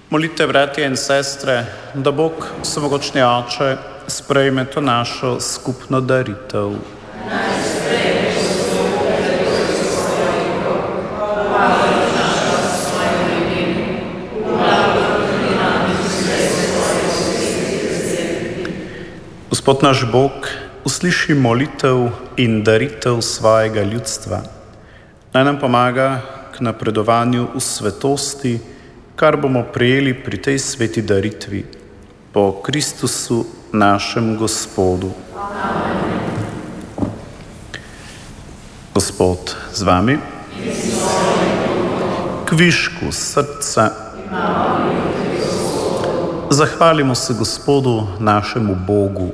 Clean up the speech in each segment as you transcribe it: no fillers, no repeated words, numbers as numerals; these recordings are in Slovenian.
Molite, bratje in sestre, da Bog, vsemogočni Oče, sprejme to našo skupno daritev. Gospod naš Bog, usliši molitev in daritev svojega ljudstva. Naj nam pomaga k napredovanju v svetosti, kar bomo prejeli pri tej sveti daritvi, po Kristusu našem Gospodu. Amen. Gospod z vami, k višku srca, zahvalimo se Gospodu našemu Bogu.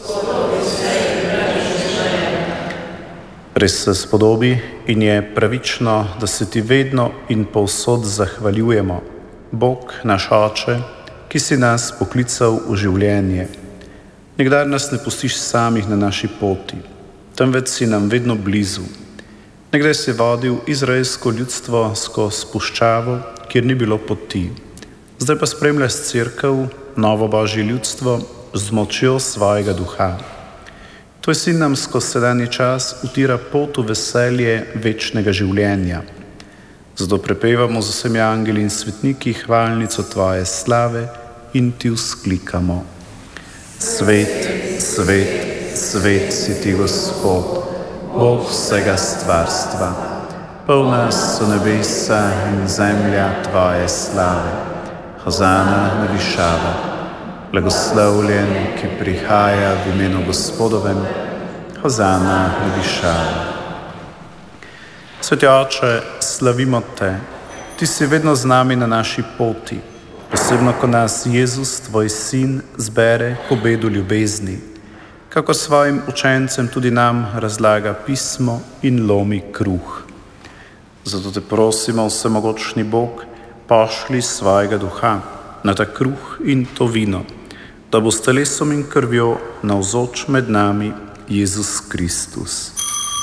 Res se spodobi in je pravično, da se ti vedno in povsod zahvaljujemo, Bog, naš Oče, ki si nas poklical v življenje. Nikdar nas ne pustiš samih na naši poti, temveč si nam vedno blizu. Nekdaj si vodil izraelsko ljudstvo skozi puščavo, kjer ni bilo poti. Zdaj pa spremljaš Cerkev, novo Božje ljudstvo, z močjo svojega duha. Tvoj sin nam skozi sedanji čas utira pot v veselje večnega življenja. Zato prepevamo z vsemi angeli in svetniki hvalnico tvoje slave in ti vzklikamo. Svet, svet, svet si ti, Gospod, Bog vsega stvarstva. Polna so nebesa in zemlja tvoje slave. Hozana na višavah. Blagoslovljen, ki prihaja v imenu Gospodovem. Hozana na višavah. Sveti Oče, slavimo te. Ti si vedno z nami na naši poti, posebno, ko nas Jezus, tvoj sin, zbere k obedu ljubezni, kako svojim učencem tudi nam razlaga pismo in lomi kruh. Zato te prosimo, vsemogočni Bog, pošlji svojega duha na ta kruh in to vino, da bo s telesom in krvjo navzoč med nami Jezus Kristus.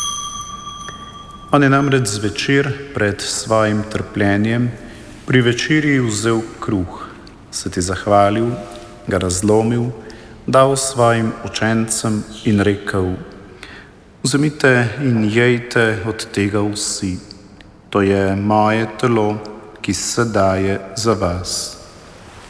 On je namreč zvečer pred svojim trpljenjem pri večerji vzel kruh, se ti zahvalil, ga razlomil, dal svojim učencem in rekel: Vzemite in jejte od tega vsi, to je moje telo, ki se daje za vas.